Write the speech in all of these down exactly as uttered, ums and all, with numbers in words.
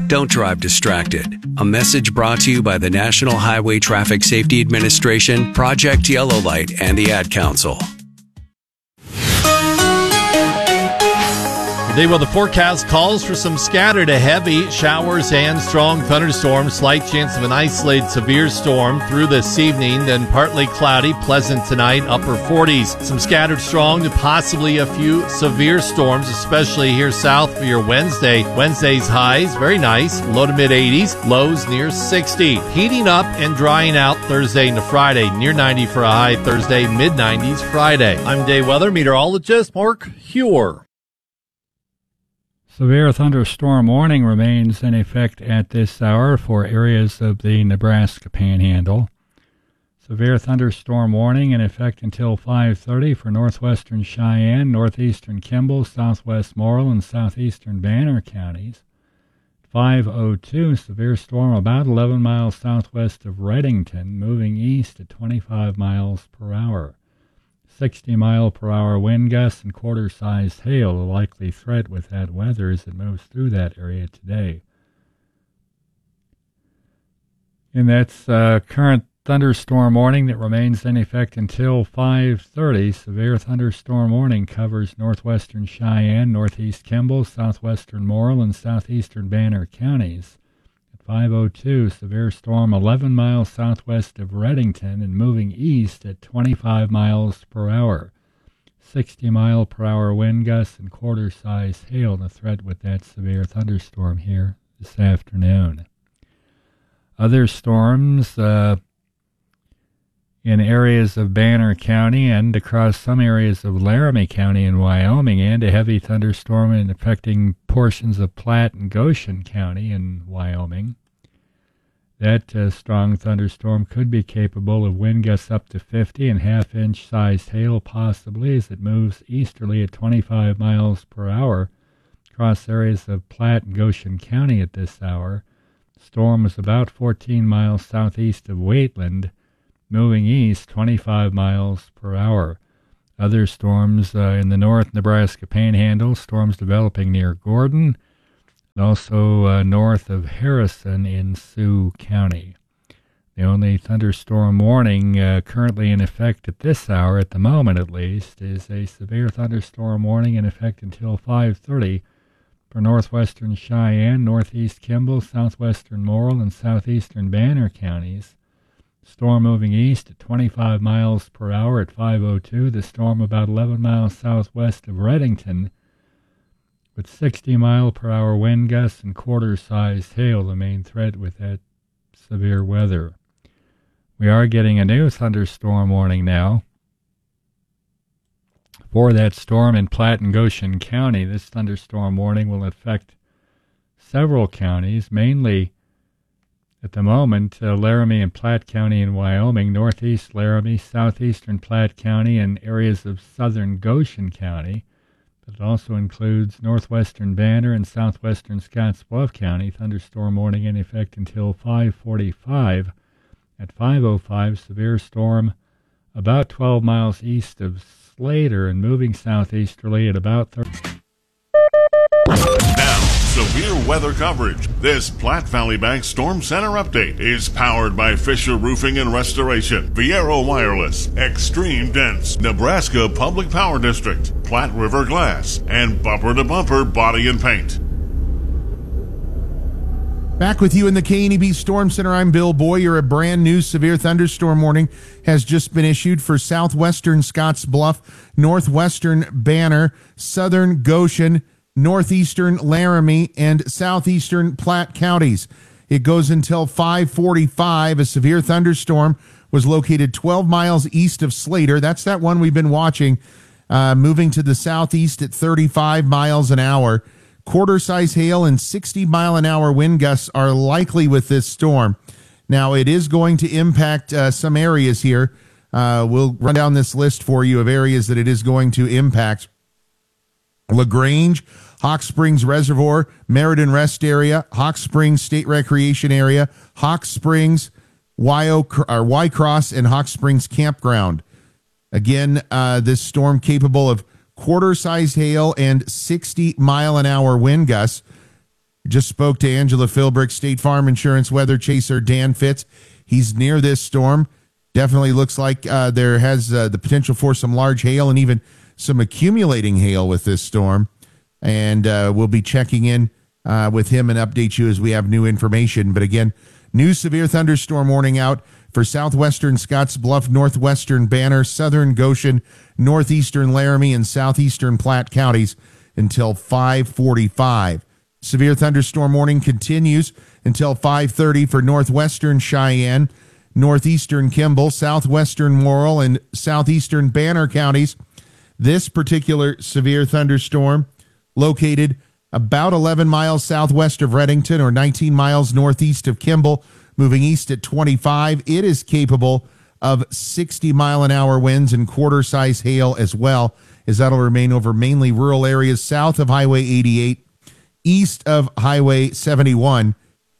Don't drive distracted. A message brought to you by the National Highway Traffic Safety Administration, Project Yellow Light, and the Ad Council. Today, well, the forecast calls for some scattered to heavy showers and strong thunderstorms. Slight chance of an isolated severe storm through this evening, then partly cloudy, pleasant tonight, upper forties. Some scattered strong to possibly a few severe storms, especially here south for your Wednesday. Wednesday's highs, very nice, low to mid eighties, lows near sixty. Heating up and drying out Thursday into Friday, near ninety for a high Thursday, mid nineties Friday. I'm day weather meteorologist Mark Huer. Severe thunderstorm warning remains in effect at this hour for areas of the Nebraska Panhandle. Severe thunderstorm warning in effect until five thirty for northwestern Cheyenne, northeastern Kimball, southwest Morrill, and southeastern Banner counties. five oh two, severe storm about eleven miles southwest of Redington, moving east at twenty-five miles per hour. sixty mile per hour wind gusts and quarter-sized hail, a likely threat with that weather as it moves through that area today. And that's uh, current thunderstorm warning that remains in effect until five thirty. Severe thunderstorm warning covers northwestern Cheyenne, northeast Kimball, southwestern Morrill, and southeastern Banner counties. five oh two, severe storm eleven miles southwest of Redington and moving east at twenty-five miles per hour. sixty mile per hour wind gusts and quarter-sized hail, the threat with that severe thunderstorm here this afternoon. Other storms uh, in areas of Banner County and across some areas of Laramie County in Wyoming, and a heavy thunderstorm in affecting portions of Platte and Goshen County in Wyoming. That uh, strong thunderstorm could be capable of wind gusts up to fifty and half-inch sized hail possibly as it moves easterly at twenty-five miles per hour across areas of Platte and Goshen County at this hour. Storm is about fourteen miles southeast of Wheatland, moving east twenty-five miles per hour. Other storms uh, in the north Nebraska Panhandle, storms developing near Gordon, and also uh, north of Harrison in Sioux County. The only thunderstorm warning uh, currently in effect at this hour, at the moment at least, is a severe thunderstorm warning in effect until five thirty for northwestern Cheyenne, northeast Kimball, southwestern Morrill, and southeastern Banner counties. Storm moving east at twenty-five miles per hour at five oh two. The storm about eleven miles southwest of Redington with sixty mile per hour wind gusts and quarter-sized hail, the main threat with that severe weather. We are getting a new thunderstorm warning now for that storm in Platte and Goshen County. This thunderstorm warning will affect several counties, mainly at the moment, uh, Laramie and Platte County in Wyoming, northeast Laramie, southeastern Platte County, and areas of southern Goshen County. But it also includes northwestern Banner and southwestern Scottsbluff County. Thunderstorm warning in effect until five forty-five. At five oh five, severe storm about twelve miles east of Slater and moving southeasterly at about thirty. Now, severe weather coverage. This Platte Valley Bank Storm Center update is powered by Fisher Roofing and Restoration, Viero Wireless, Extreme Dense, Nebraska Public Power District, Platte River Glass, and Bumper to Bumper Body and Paint. Back with you in the K N E B Storm Center. I'm Bill Boyer. A brand new severe thunderstorm warning has just been issued for southwestern Scottsbluff, northwestern Banner, southern Goshen, northeastern Laramie, and southeastern Platte counties. It goes until five forty-five. A severe thunderstorm was located twelve miles east of Slater. That's that one we've been watching, uh, moving to the southeast at thirty-five miles an hour. Quarter-size hail and sixty mile an hour wind gusts are likely with this storm. Now, it is going to impact uh, some areas here. Uh, we'll run down this list for you of areas that it is going to impact. LaGrange, Hawk Springs Reservoir, Meriden Rest Area, Hawk Springs State Recreation Area, Hawk Springs, Y Cross, and Hawk Springs Campground. Again, uh, this storm capable of quarter-sized hail and sixty mile an hour wind gusts. Just spoke to Angela Philbrick, State Farm Insurance weather chaser Dan Fitz. He's near this storm. Definitely looks like uh, there has uh, the potential for some large hail and even some accumulating hail with this storm. And uh, we'll be checking in uh, with him and update you as we have new information. But again, new severe thunderstorm warning out for southwestern Scottsbluff, northwestern Banner, southern Goshen, northeastern Laramie, and southeastern Platte counties until five forty-five. Severe thunderstorm warning continues until five thirty for northwestern Cheyenne, northeastern Kimball, southwestern Laurel, and southeastern Banner counties. This particular severe thunderstorm located about eleven miles southwest of Redington or nineteen miles northeast of Kimball, moving east at twenty-five. It is capable of sixty mile an hour winds and quarter size hail as well, as that'll remain over mainly rural areas south of Highway eighty-eight, east of Highway seventy-one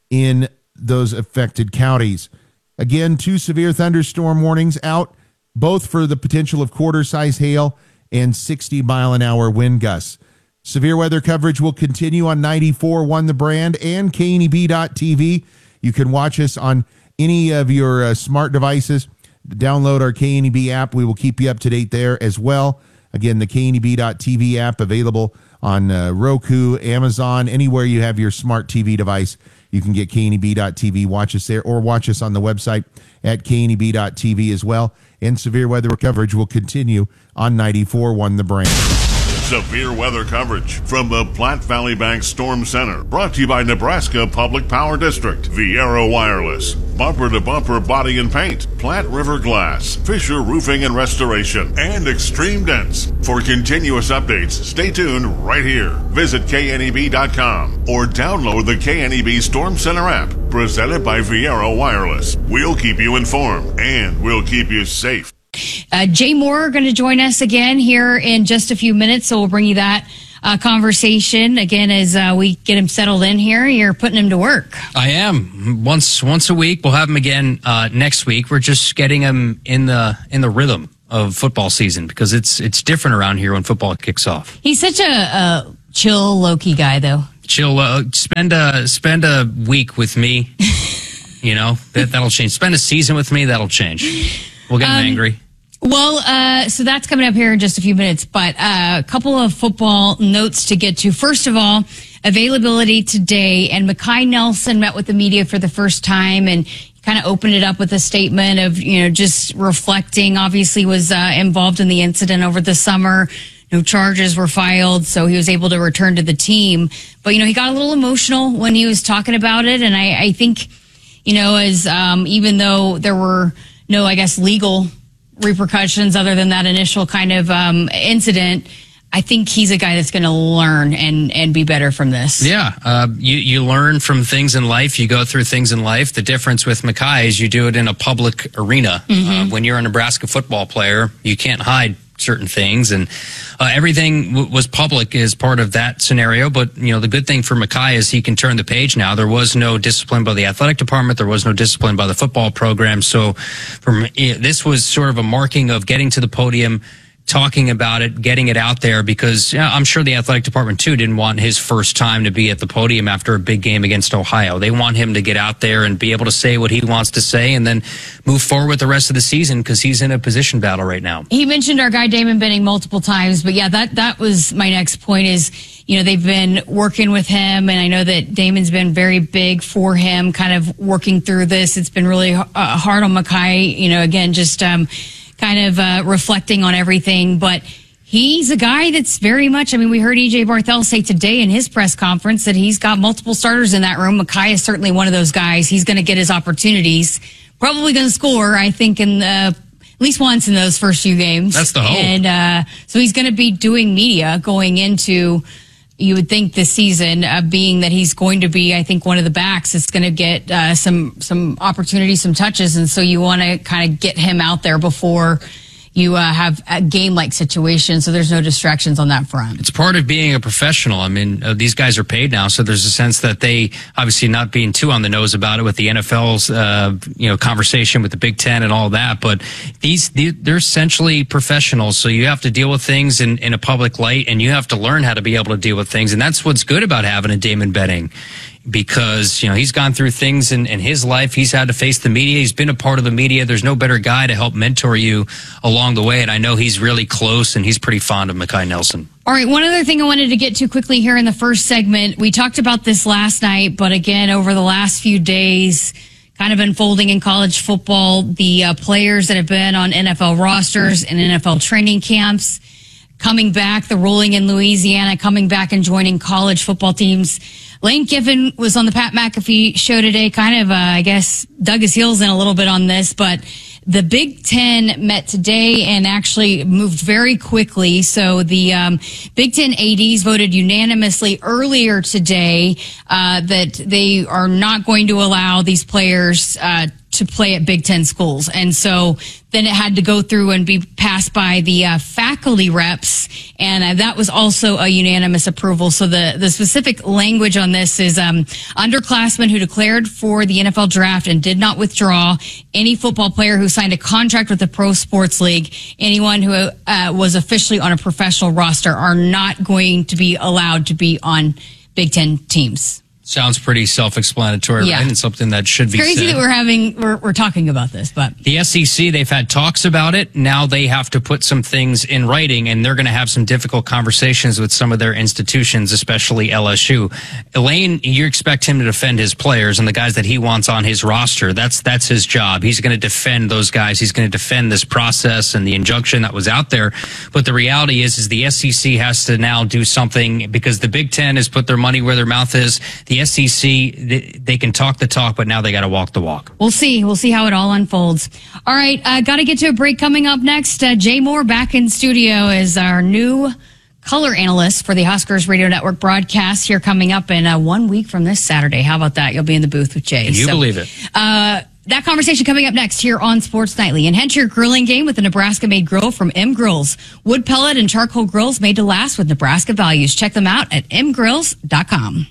in those affected counties. Again, two severe thunderstorm warnings out, both for the potential of quarter size hail and sixty mile an hour wind gusts. Severe weather coverage will continue on ninety-four point one The Brand and K N E B dot T V. You can watch us on any of your uh, smart devices. Download our K N E B app. We will keep you up to date there as well. Again, the K N E B dot T V app available on uh, Roku, Amazon, anywhere you have your smart T V device. You can get K N E B dot T V, watch us there, or watch us on the website at K N E B dot T V as well. And severe weather coverage will continue on ninety-four point one The Brand. Severe weather coverage from the Platte Valley Bank Storm Center. Brought to you by Nebraska Public Power District, Viera Wireless, Bumper to Bumper Body and Paint, Platte River Glass, Fisher Roofing and Restoration, and Extreme Dents. For continuous updates, stay tuned right here. Visit K N E B dot com or download the K N E B Storm Center app, presented by Viera Wireless. We'll keep you informed and we'll keep you safe. Uh, Jay Moore going to join us again here in just a few minutes, so we'll bring you that uh, conversation again as uh, we get him settled in here. You're putting him to work. I am once once a week. We'll have him again uh, next week. We're just getting him in the in the rhythm of football season because it's it's different around here when football kicks off. He's such a, a chill, low key guy, though. Chill. Uh, spend a spend a week with me. You know that that'll change. Spend a season with me. That'll change. We'll get him um, angry. Well, uh, so that's coming up here in just a few minutes, but uh, a couple of football notes to get to. First of all, availability today, and Mekhi Nelson met with the media for the first time and kind of opened it up with a statement of, you know, just reflecting, obviously was uh, involved in the incident over the summer. No charges were filed, so he was able to return to the team. But, you know, he got a little emotional when he was talking about it, and I, I think, you know, as um, even though there were no, I guess, legal repercussions other than that initial kind of um, incident, I think he's a guy that's going to learn and, and be better from this. Yeah, uh, you, you learn from things in life. You go through things in life. The difference with Mekhi is you do it in a public arena. Mm-hmm. Uh, when you're a Nebraska football player, you can't hide certain things, and uh, everything w- was public as part of that scenario. But, you know, the good thing for Mekhi is he can turn the page now. There was no discipline by the athletic department. There was no discipline by the football program. So from this was sort of a marking of getting to the podium, talking about it, getting it out there, because you know, I'm sure the athletic department, too, didn't want his first time to be at the podium after a big game against Ohio. They want him to get out there and be able to say what he wants to say and then move forward with the rest of the season because he's in a position battle right now. He mentioned our guy Damon Benning multiple times, but yeah, that, that was my next point is, you know, they've been working with him, and I know that Damon's been very big for him, kind of working through this. It's been really uh, hard on Mekhi, you know, again, just um, kind of uh, reflecting on everything, but he's a guy that's very much, I mean, we heard E J Barthel say today in his press conference that he's got multiple starters in that room. Mekhi is certainly one of those guys. He's going to get his opportunities, probably going to score, I think, in the, at least once in those first few games. That's the hope. And uh, so he's going to be doing media going into, you would think, this season, uh, being that he's going to be, I think, one of the backs that's going to get uh, some some opportunities, some touches, and so you want to kind of get him out there before you uh, have a game-like situation, so there's no distractions on that front. It's part of being a professional. I mean, uh, these guys are paid now, so there's a sense that they, obviously not being too on the nose about it with the N F L's, uh, you know, conversation with the Big Ten and all that, but these, they're essentially professionals, so you have to deal with things in, in a public light, and you have to learn how to be able to deal with things, and that's what's good about having a Damon Benning. Because, you know, he's gone through things in, in his life. He's had to face the media. He's been a part of the media. There's no better guy to help mentor you along the way. And I know he's really close, and he's pretty fond of Makai Nelson. All right, one other thing I wanted to get to quickly here in the first segment. We talked about this last night, but again, over the last few days, kind of unfolding in college football, the uh, players that have been on N F L rosters and N F L training camps coming back, the ruling in Louisiana, coming back and joining college football teams. Lane Kiffin was on the Pat McAfee show today, kind of, uh, I guess, dug his heels in a little bit on this, but the Big Ten met today and actually moved very quickly. So the um, Big Ten A Ds voted unanimously earlier today uh, that they are not going to allow these players uh, to play at Big Ten schools. And so then it had to go through and be passed by the uh, faculty reps, and uh, that was also a unanimous approval. So the, the specific language on this is um, underclassmen who declared for the N F L draft and did not withdraw, any football player who signed a contract with the Pro Sports League, anyone who uh, was officially on a professional roster are not going to be allowed to be on Big Ten teams. Sounds pretty self-explanatory, yeah. right? And something that should be Crazy said. that we're having, we're, we're talking about this, but the S E C, they've had talks about it. Now they have to put some things in writing, and they're going to have some difficult conversations with some of their institutions, especially L S U. Elaine, you expect him to defend his players and the guys that he wants on his roster. That's, that's his job. He's going to defend those guys. He's going to defend this process and the injunction that was out there. But the reality is, is the S E C has to now do something because the Big Ten has put their money where their mouth is. The S E C, they, they can talk the talk, but now they got to walk the walk. We'll see. We'll see how it all unfolds. All right, uh, got to get to a break. Coming up next, uh, Jay Moore back in studio is our new color analyst for the Huskers Radio Network broadcast here coming up in uh, one week from this Saturday. How about that? You'll be in the booth with Jay. Can you so, believe it? Uh, That conversation coming up next here on Sports Nightly. Enhance your grilling game with a Nebraska-made grill from M Grills. Wood pellet and charcoal grills made to last with Nebraska values. Check them out at m grills dot com.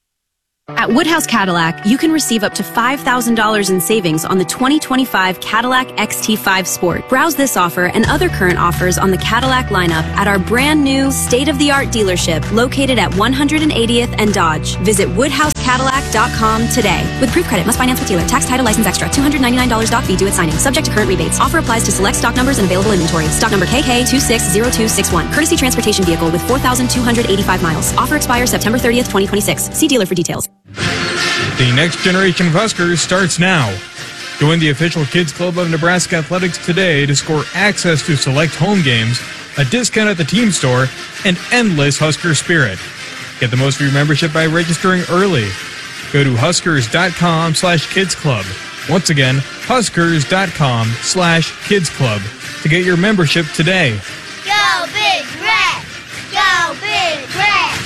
At Woodhouse Cadillac, you can receive up to five thousand dollars in savings on the twenty twenty-five Cadillac X T five Sport. Browse this offer and other current offers on the Cadillac lineup at our brand new state-of-the-art dealership located at one hundred eightieth and Dodge. Visit woodhouse cadillac dot com today. With proof credit, must finance with dealer. Tax, title, license extra. two hundred ninety-nine dollars doc fee due at signing. Subject to current rebates. Offer applies to select stock numbers and available inventory. Stock number K K two six zero two six one. Courtesy transportation vehicle with four thousand two hundred eighty-five miles. Offer expires September thirtieth, twenty twenty-six. See dealer for details. The next generation of Huskers starts now. Join the official Kids Club of Nebraska Athletics today to score access to select home games, a discount at the team store, and endless Husker spirit. Get the most of your membership by registering early. Go to huskers.com slash kids club. Once again, huskers.com slash kids club to get your membership today. Go Big Red! Go Big Red!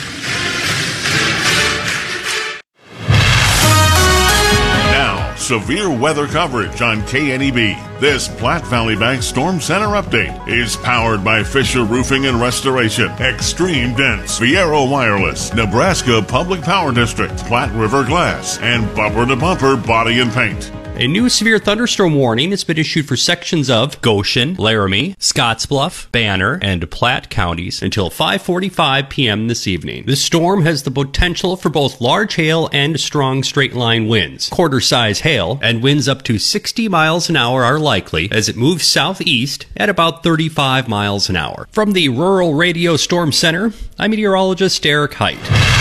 Now, severe weather coverage on K N E B. This Platte Valley Bank Storm Center update is powered by Fisher Roofing and Restoration, Extreme Dense, Viero Wireless, Nebraska Public Power District, Platte River Glass, and Bumper to Bumper Body and Paint. A new severe thunderstorm warning has been issued for sections of Goshen, Laramie, Scottsbluff, Banner, and Platte counties until five forty-five p.m. this evening. This storm has the potential for both large hail and strong straight-line winds. Quarter-size hail and winds up to sixty miles an hour are likely as it moves southeast at about thirty-five miles an hour. From the Rural Radio Storm Center, I'm meteorologist Eric Height.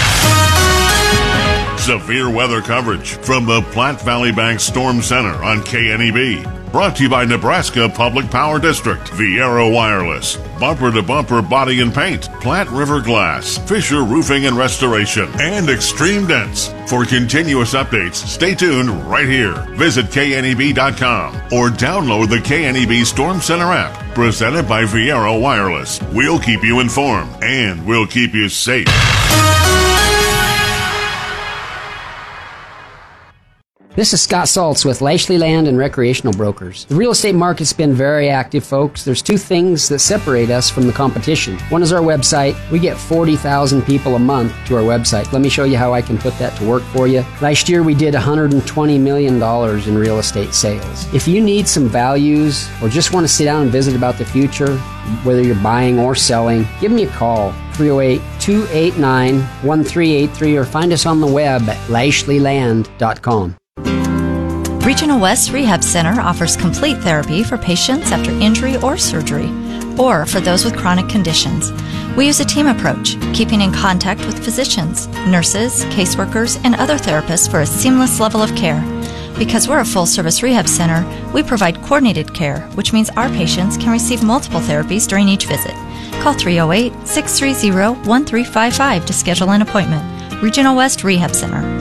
Severe weather coverage from the Platte Valley Bank Storm Center on K N E B. Brought to you by Nebraska Public Power District, Viero Wireless, Bumper to Bumper Body and Paint, Platte River Glass, Fisher Roofing and Restoration, and Extreme Dense. For continuous updates, stay tuned right here. Visit K N E B dot com or download the K N E B Storm Center app, presented by Viero Wireless. We'll keep you informed and we'll keep you safe. This is Scott Saltz with Lashley Land and Recreational Brokers. The real estate market's been very active, folks. There's two things that separate us from the competition. One is our website. We get forty thousand people a month to our website. Let me show you how I can put that to work for you. Last year we did one hundred twenty million dollars in real estate sales. If you need some values or just want to sit down and visit about the future, whether you're buying or selling, give me a call, three oh eight, two eight nine, one three eight three, or find us on the web at lashley land dot com. Regional West Rehab Center offers complete therapy for patients after injury or surgery, or for those with chronic conditions. We use a team approach, keeping in contact with physicians, nurses, caseworkers, and other therapists for a seamless level of care. Because we're a full-service rehab center, we provide coordinated care, which means our patients can receive multiple therapies during each visit. Call three oh eight, six three zero, one three five five to schedule an appointment. Regional West Rehab Center.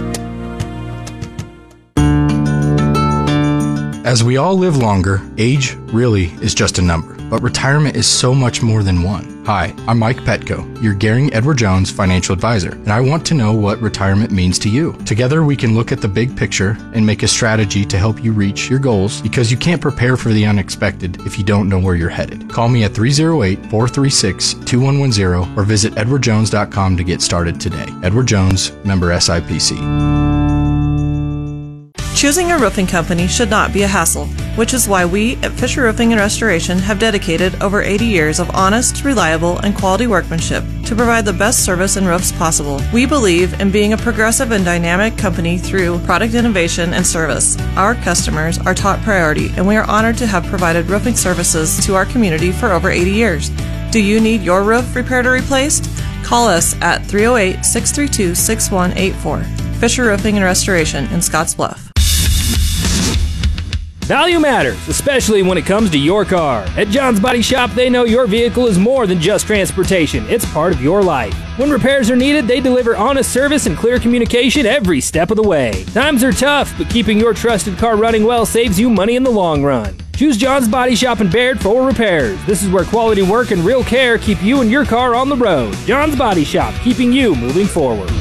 As we all live longer, age really is just a number, but retirement is so much more than one. Hi, I'm Mike Petco, your Gehring Edward Jones financial advisor, and I want to know what retirement means to you. Together we can look at the big picture and make a strategy to help you reach your goals, because you can't prepare for the unexpected if you don't know where you're headed. Call me at three oh eight, four three six, two one one zero or visit edward jones dot com to get started today. Edward Jones, member S I P C. Choosing a roofing company should not be a hassle, which is why we at Fisher Roofing and Restoration have dedicated over eighty years of honest, reliable, and quality workmanship to provide the best service and roofs possible. We believe in being a progressive and dynamic company through product innovation and service. Our customers are top priority, and we are honored to have provided roofing services to our community for over eighty years. Do you need your roof repaired or replaced? Call us at three oh eight, six three two, six one eight four. Fisher Roofing and Restoration in Scotts Bluff. Value matters, especially when it comes to your car. At John's Body Shop, they know your vehicle is more than just transportation. It's part of your life. When repairs are needed, they deliver honest service and clear communication every step of the way. Times are tough, but keeping your trusted car running well saves you money in the long run. Choose John's Body Shop in Baird for repairs. This is where quality work and real care keep you and your car on the road. John's Body Shop, keeping you moving forward.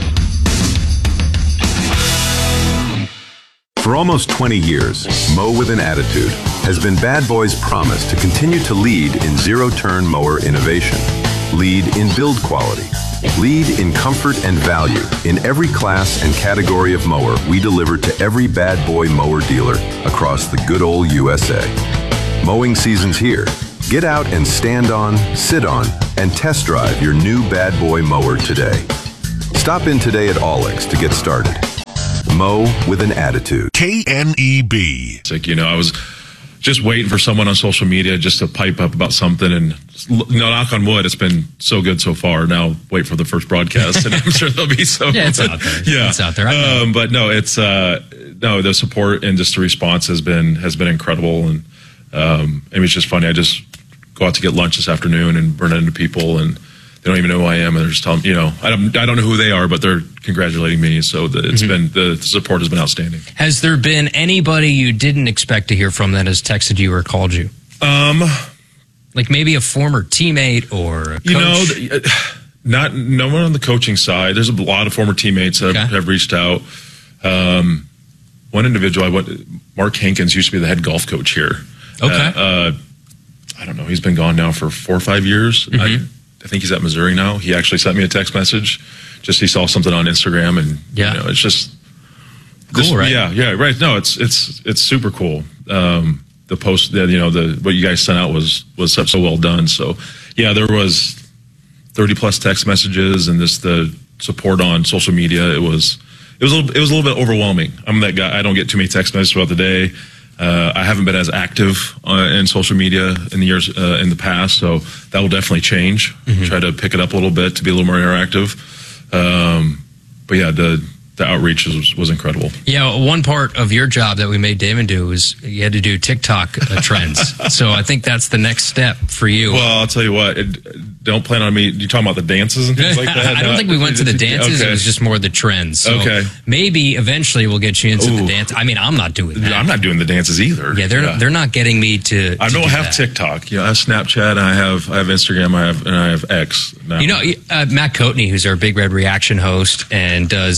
For almost twenty years, Mow with an Attitude has been Bad Boy's promise to continue to lead in zero-turn mower innovation, lead in build quality, lead in comfort and value in every class and category of mower we deliver to every Bad Boy mower dealer across the good old U S A. Mowing season's here. Get out and stand on, sit on, and test drive your new Bad Boy mower today. Stop in today at Allix to get started. Mow with an Attitude. K N E B. It's like, you know, I was just waiting for someone on social media just to pipe up about something, and, you know, knock on wood, it's been so good so far. Now wait for the first broadcast, and I'm sure there'll be some. Yeah, it's out there. Yeah, it's out there. Um, but no, it's uh, no, the support and just the response has been has been incredible, and um, I mean, it's just funny. I just go out to get lunch this afternoon and run into people, and they don't even know who I am, and they're just telling, you know, I don't, I don't know who they are, but they're congratulating me. So the, it's mm-hmm. been, the support has been outstanding. Has there been anybody you didn't expect to hear from that has texted you or called you? Um, like maybe a former teammate or a coach? You know, not, no one on the coaching side. There's a lot of former teammates that okay. have, have reached out. Um, one individual, I went, Mark Hankins used to be the head golf coach here. Okay. Uh, uh, I don't know. He's been gone now for four or five years. Mm-hmm. I, I think he's at Missouri now. He actually sent me a text message. Just he saw something on Instagram, and yeah, you know, it's just cool, this, right? Yeah, yeah, right. No, it's it's it's super cool. Um, the post, that you know, the what you guys sent out was was so, so well done. So yeah, there was thirty plus text messages, and this the support on social media. It was it was a little, it was a little bit overwhelming. I'm that guy. I don't get too many text messages throughout the day. Uh, I haven't been as active uh, in social media in the years uh, in the past, so that will definitely change. Mm-hmm. Try to pick it up a little bit to be a little more interactive. Um, but yeah, the the outreach was, was incredible. Yeah, one part of your job that we made Damon do was you had to do TikTok uh, trends. So I think that's the next step for you. Well, I'll tell you what. It, don't plan on me. You talking about the dances and things like that? I don't think we went to the dances. Okay. It was just more the trends. So okay. Maybe eventually we'll get you into Ooh. the dance. I mean, I'm not doing that. I'm not doing the dances either. Yeah, they're yeah. Not, they're not getting me to. to I don't do have that. TikTok. Yeah, I have Snapchat. I have I have Instagram. I have and I have X. Now. You know, uh, Matt Coatney, who's our Big Red Reaction host and does you know part.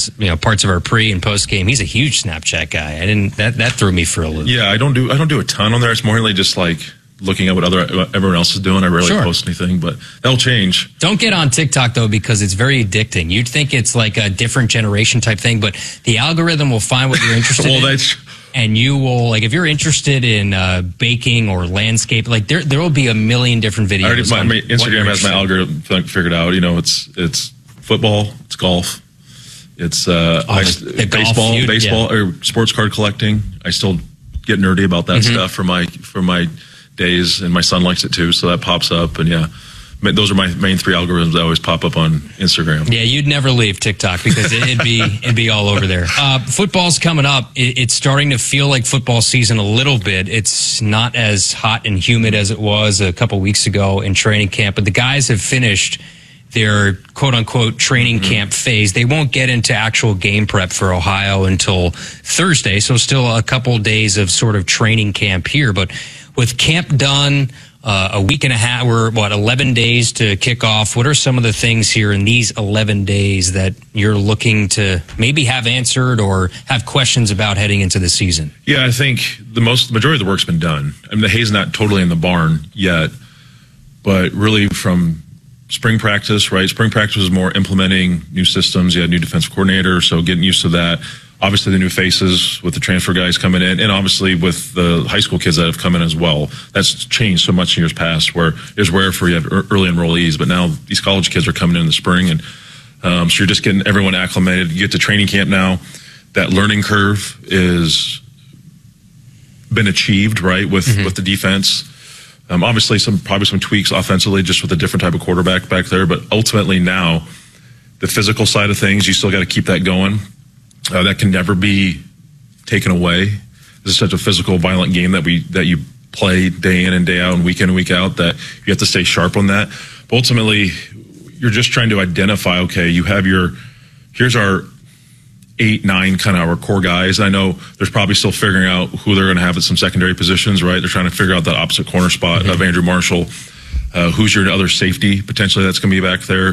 parts of our pre and post game. He's a huge Snapchat guy. I didn't that that threw me for a loop. Yeah, I don't do I don't do a ton on there. It's more really just like looking at what other what everyone else is doing. I rarely Sure. post anything, but that'll change. Don't get on TikTok though, because it's very addicting. You'd think it's like a different generation type thing, but the algorithm will find what you're interested well, in. that's And you will, like, if you're interested in uh, baking or landscape, like, there there will be a million different videos. I already, my, on my what Instagram you're has my interested in. algorithm fi- figured out. You know, it's it's football, it's golf, it's uh, Oh, I, the- the golf baseball, feud, baseball or sports card collecting. I still get nerdy about that Mhm. stuff for my for my days, and my son likes it too, so that pops up. And yeah, ma- those are my main three algorithms that always pop up on Instagram. Yeah, you'd never leave TikTok because it, it'd be it'd be all over there. Uh, football's coming up. It, it's starting to feel like football season a little bit. It's not as hot and humid as it was a couple weeks ago in training camp, but the guys have finished their quote unquote training Mm-hmm. camp phase. They won't get into actual game prep for Ohio until Thursday, so still a couple days of sort of training camp here. But with camp done, uh, a week and a half, we're what, eleven days to kick off. What are some of the things here in these eleven days that you're looking to maybe have answered or have questions about heading into the season? Yeah, I think the most the majority of the work's been done. I mean, the hay's not totally in the barn yet, but really from spring practice, right? Spring practice was more implementing new systems. You had new defensive coordinator, so getting used to that. Obviously, the new faces with the transfer guys coming in, and obviously with the high school kids that have come in as well. That's changed so much in years past, where it was rare for you to have early enrollees, but now these college kids are coming in in the spring, and um, so you're just getting everyone acclimated. You get to training camp now. That learning curve is been achieved, right, with Mm-hmm. with the defense. Um, obviously, some probably some tweaks offensively, just with a different type of quarterback back there. But ultimately, now the physical side of things, you still got to keep that going. Uh, that can never be taken away. This is such a physical, violent game that we that you play day in and day out, and week in and week out. That you have to stay sharp on that. But ultimately, you're just trying to identify. Okay, you have your here's our eight, nine kind of our core guys. I know there's probably still figuring out who they're going to have at some secondary positions, right? They're trying to figure out that opposite corner spot Mm-hmm. of Andrew Marshall. Uh, who's your other safety potentially that's going to be back there?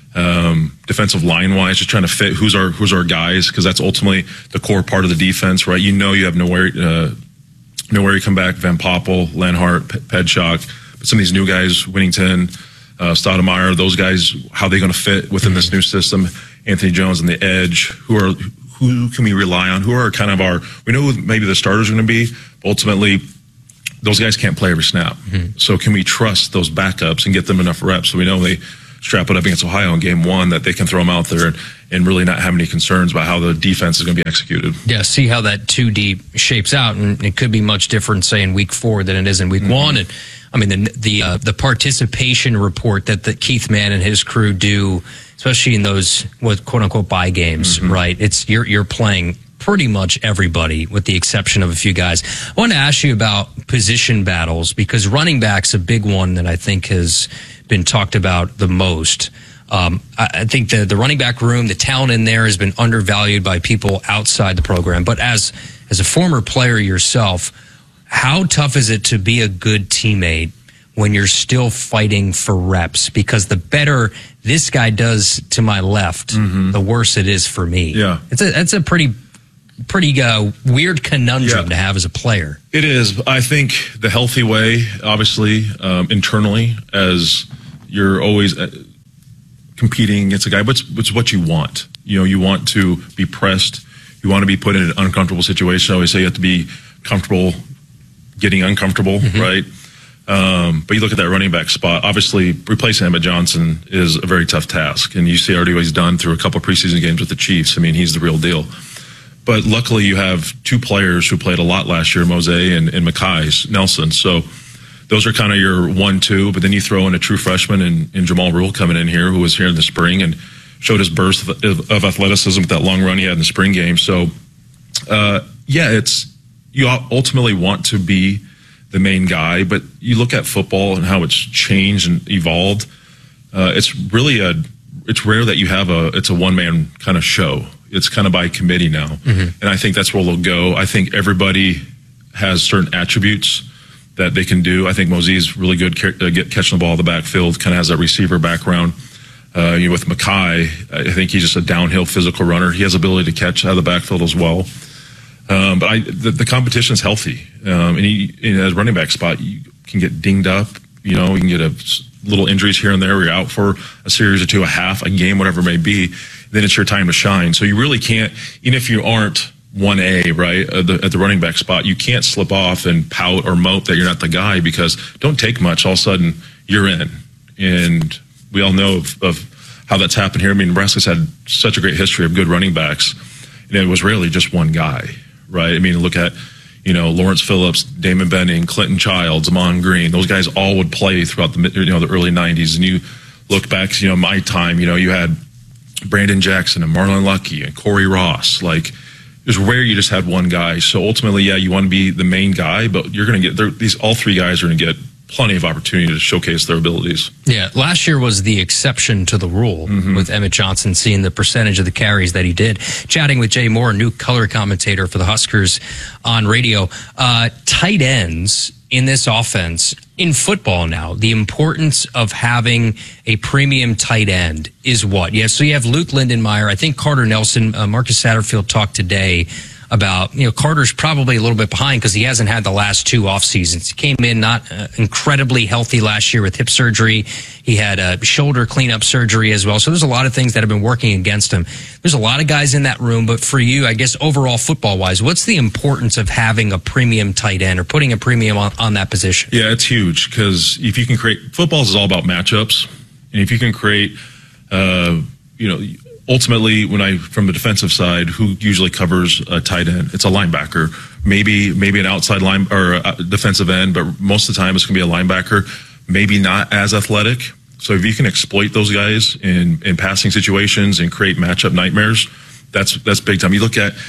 Um, defensive line wise, just trying to fit who's our who's our guys, because that's ultimately the core part of the defense, right? You know, you have nowhere uh, nowhere you come back. Van Poppel, Lanhart, P- Pedshock, but some of these new guys, Winnington, uh, Stoudemire, those guys, how they going to fit within this new system? Anthony Jones on the edge. Who are who can we rely on? Who are kind of our? We know who maybe the starters are going to be. But ultimately, those guys can't play every snap. Mm-hmm. So can we trust those backups and get them enough reps so we know they strap it up against Ohio in game one, that they can throw them out there and, and really not have any concerns about how the defense is going to be executed. Yeah, see how that two deep shapes out, and it could be much different, say, in week four than it is in week Mm-hmm. one. And I mean, the the uh, the participation report that the Keith Mann and his crew do, especially in those what quote unquote bye games, Mm-hmm. right? It's you're you're playing pretty much everybody with the exception of a few guys. I want to ask you about position battles, because running back's a big one that I think has been talked about the most. Um, I, I think the the running back room, the talent in there has been undervalued by people outside the program. But as as a former player yourself, how tough is it to be a good teammate when you're still fighting for reps? Because the better this guy does to my left, the worse it is for me. Yeah. It's a it's a pretty pretty uh, weird conundrum Yeah. to have as a player. It is. I think the healthy way, obviously, um, internally, as you're always uh, competing against a guy, but it's, it's what you want. You know, you want to be pressed. You want to be put in an uncomfortable situation. I always say you have to be comfortable getting uncomfortable, Mm-hmm. right? Um, but you look at that running back spot. Obviously, replacing Emmett Johnson is a very tough task, and you see already what he's done through a couple of preseason games with the Chiefs. I mean, he's the real deal. But luckily, you have two players who played a lot last year, Mose and, and Mackay Nelson. So those are kind of your one, two. But then you throw in a true freshman in, in Jamal Rule coming in here, who was here in the spring and showed his burst of, of athleticism with that long run he had in the spring game. So, uh, yeah, it's you ultimately want to be the main guy, but you look at football and how it's changed and evolved. Uh, it's really a it's rare that you have a it's a one man kind of show. It's kind of by committee now, Mm-hmm. and I think that's where they'll go. I think everybody has certain attributes that they can do. I think Mosey's really good ca- uh, get catching the ball in the backfield, kind of has that receiver background. Uh, you know, with Mackay, I think he's just a downhill physical runner. He has ability to catch out of the backfield as well. Um, but I, the, the competition is healthy. Um, and he, in a running back spot, you can get dinged up. You know, you can get a little injuries here and there. Where you're out for a series or two, a half, a game, whatever it may be. Then it's your time to shine. So you really can't, even if you aren't one A, right, at the, at the running back spot, you can't slip off and pout or mope that you're not the guy, because don't take much. All of a sudden, you're in. And we all know of, of how that's happened here. I mean, Nebraska's had such a great history of good running backs, and it was rarely just one guy, right? I mean, look at, you know, Lawrence Phillips, Damon Benning, Clinton Childs, Amon Green. Those guys all would play throughout the, you know, the early nineties. And you look back, you know, my time, you know, you had Brandon Jackson and Marlon Lucky and Corey Ross. Like, it was rare you just had one guy. So ultimately, yeah, you want to be the main guy, but you're going to get these. All three guys are going to get plenty of opportunity to showcase their abilities. Yeah, last year was the exception to the rule, mm-hmm. with Emmett Johnson seeing the percentage of the carries that he did. Chatting with Jay Moore, new color commentator for the Huskers on radio. Uh, tight ends in this offense, in football now, the importance of having a premium tight end is what? Yeah, so you have Luke Lindenmeyer. I think Carter Nelson, uh, Marcus Satterfield talked today about, you know, Carter's probably a little bit behind because he hasn't had the last two off seasons. He came in not uh, incredibly healthy last year with hip surgery. He had a shoulder cleanup surgery as well. So there's a lot of things that have been working against him. There's a lot of guys in that room, but for you, I guess overall football wise, what's the importance of having a premium tight end or putting a premium on, on that position? Yeah, it's huge, because if you can create, football is all about matchups. And if you can create, uh, you know, ultimately, when I, from the defensive side, who usually covers a tight end? It's a linebacker, maybe maybe an outside line or a defensive end, but most of the time it's going to be a linebacker, maybe not as athletic. So if you can exploit those guys in, in passing situations and create matchup nightmares, that's that's big time. You look at,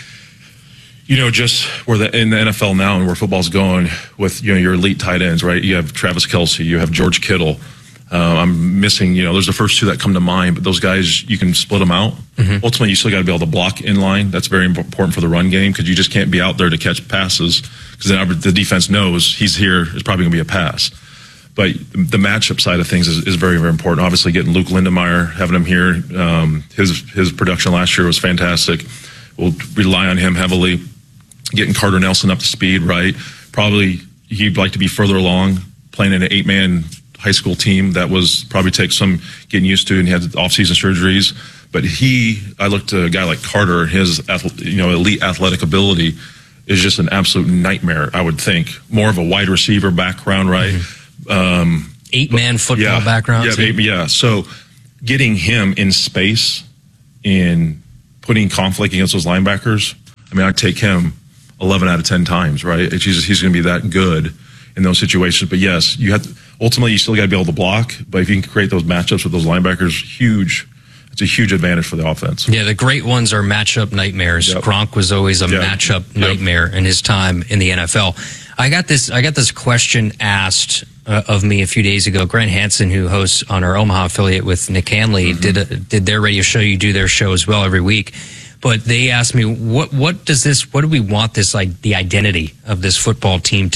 you know, just where the in the N F L now and where football's going with, you know, your elite tight ends, right? You have Travis Kelce, you have George Kittle. Uh, I'm missing, you know, there's the first two that come to mind, but those guys, you can split them out. Mm-hmm. Ultimately, you still got to be able to block in line. That's very important for the run game, because you just can't be out there to catch passes, because then the defense knows he's here. It's probably going to be a pass. But the matchup side of things is, is very, very important. Obviously, getting Luke Lindenmeyer, having him here, um, his his production last year was fantastic. We'll rely on him heavily. Getting Carter Nelson up to speed, right? Probably he'd like to be further along, playing in an eight-man high school team. That was probably take some getting used to, and he had off-season surgeries. But he, I looked at a guy like Carter, his you know elite athletic ability is just an absolute nightmare, I would think. More of a wide receiver background, right? Mm-hmm. Um, Eight-man football yeah, background. Yeah, maybe, yeah. So getting him in space and putting conflict against those linebackers, I mean, I'd take him eleven out of ten times, right? It's just, he's going to be that good in those situations. But yes, you have to, ultimately you still got to be able to block. But if you can create those matchups with those linebackers, huge. It's a huge advantage for the offense. Yeah, the great ones are matchup nightmares. Yep. Gronk was always a yep. matchup yep. nightmare in his time in the N F L. I got this. I got this question asked uh, of me a few days ago. Grant Hansen, who hosts on our Omaha affiliate with Nick Hanley, mm-hmm. did a, did their radio show. You do their show as well every week. But they asked me, what what does this? What do we want this, like the identity of this football team to